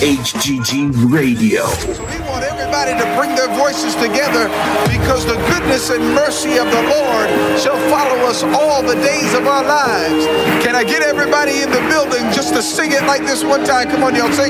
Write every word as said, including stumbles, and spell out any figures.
H G G Radio. We want everybody to bring their voices together because the goodness and mercy of the Lord shall follow us all the days of our lives. Can I get everybody in the building just to sing it like this one time? Come on, y'all, sing.